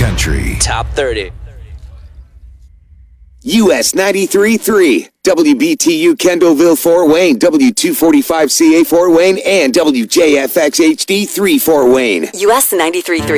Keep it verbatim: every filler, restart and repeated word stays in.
Country. Top thirty. U S ninety-three point three, W B T U Kendallville, Fort Wayne, W two forty-five C A Fort Wayne, and W J F X H D three Fort Wayne. U S ninety-three point three.